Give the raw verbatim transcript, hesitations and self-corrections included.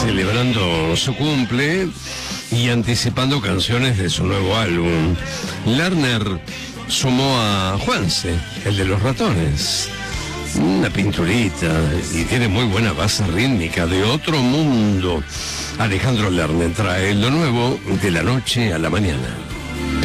celebrando su cumple y anticipando canciones de su nuevo álbum. Lerner sumó a Juanse, el de los ratones, una pinturita, y tiene muy buena base rítmica de otro mundo. Alejandro Lerner trae lo nuevo de la noche a la mañana.